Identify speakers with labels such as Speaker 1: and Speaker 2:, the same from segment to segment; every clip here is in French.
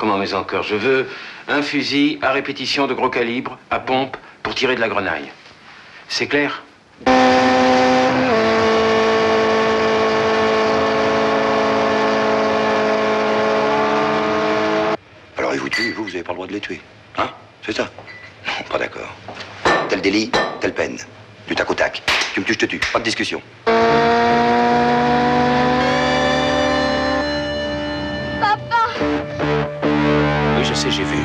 Speaker 1: Comment mais encore? Je veux un fusil à répétition de gros calibre, à pompe, pour tirer de la grenaille. C'est clair?
Speaker 2: Alors ils vous tuent, vous avez pas le droit de les tuer. Hein? C'est ça? Non, pas d'accord. Tel délit, telle peine. Du tac au tac. Tu me tues, je te tue. Pas de discussion.
Speaker 3: Papa!
Speaker 1: Oui, je sais, j'ai vu.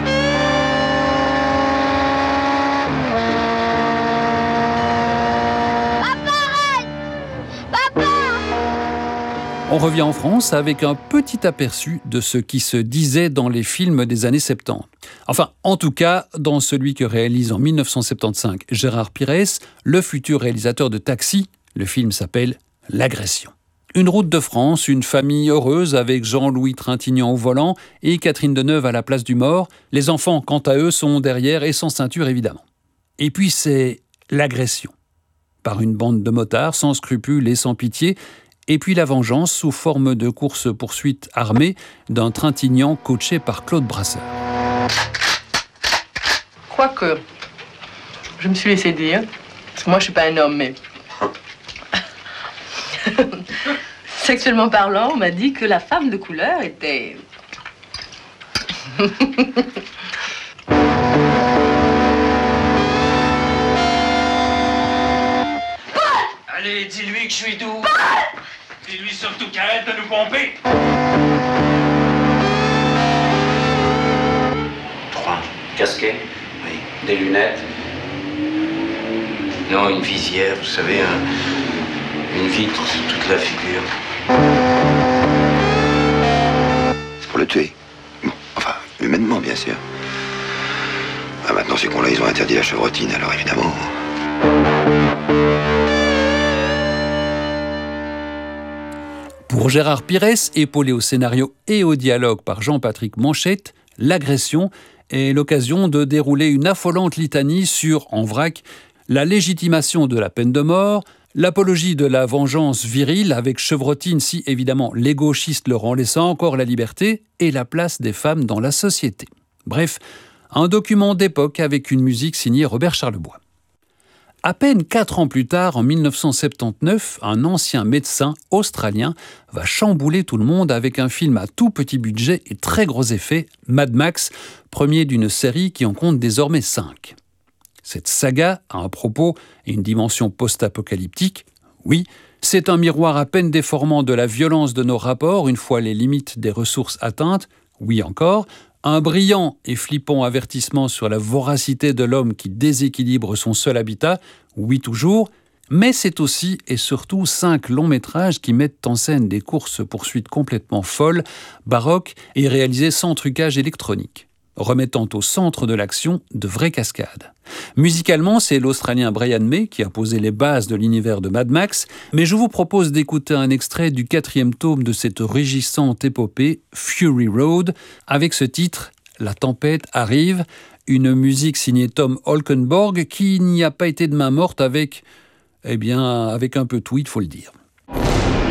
Speaker 4: On revient en France avec un petit aperçu de ce qui se disait dans les films des années 70. Enfin, en tout cas, dans celui que réalise en 1975 Gérard Pires, le futur réalisateur de Taxi. Le film s'appelle L'agression. Une route de France, une famille heureuse avec Jean-Louis Trintignant au volant et Catherine Deneuve à la place du mort. Les enfants, quant à eux, sont derrière et sans ceinture évidemment. Et puis c'est l'agression. Par une bande de motards sans scrupules et sans pitié. Et puis la vengeance sous forme de course-poursuite armée d'un Trintignant coaché par Claude Brasseur.
Speaker 5: Quoique, je me suis laissé dire, parce que moi je suis pas un homme, mais... Sexuellement parlant, on m'a dit que la femme de couleur était...
Speaker 6: Allez, dis-lui que je suis doux. Dis-lui surtout qu'arrête de nous pomper.
Speaker 1: 3.
Speaker 6: Casquet.
Speaker 1: Oui.
Speaker 6: Des lunettes.
Speaker 1: Non, une visière, vous savez, une vitre sur toute la figure.
Speaker 2: C'est pour le tuer. Enfin, humainement, bien sûr. Ah, maintenant, ces cons-là, ils ont interdit la chevrotine, alors évidemment...
Speaker 4: Pour Gérard Pires, épaulé au scénario et au dialogue par Jean-Patrick Manchette, l'agression est l'occasion de dérouler une affolante litanie sur, en vrac, la légitimation de la peine de mort, l'apologie de la vengeance virile avec chevrotine si évidemment les gauchistes leur en laissant encore la liberté et la place des femmes dans la société. Bref, un document d'époque avec une musique signée Robert Charlebois. À peine 4 ans plus tard, en 1979, un ancien médecin australien va chambouler tout le monde avec un film à tout petit budget et très gros effets, Mad Max, premier d'une série qui en compte désormais 5. Cette saga a un propos et une dimension post-apocalyptique. Oui, c'est un miroir à peine déformant de la violence de nos rapports une fois les limites des ressources atteintes. Oui encore, un brillant et flippant avertissement sur la voracité de l'homme qui déséquilibre son seul habitat, oui toujours, mais c'est aussi et surtout 5 longs métrages qui mettent en scène des courses-poursuites complètement folles, baroques et réalisées sans trucage électronique, remettant au centre de l'action de vraies cascades. Musicalement, c'est l'Australien Brian May qui a posé les bases de l'univers de Mad Max, mais je vous propose d'écouter un extrait du 4e tome de cette rugissante épopée, Fury Road, avec ce titre « La tempête arrive », une musique signée Tom Holkenborg qui n'y a pas été de main morte avec un peu de tweet, il faut le dire.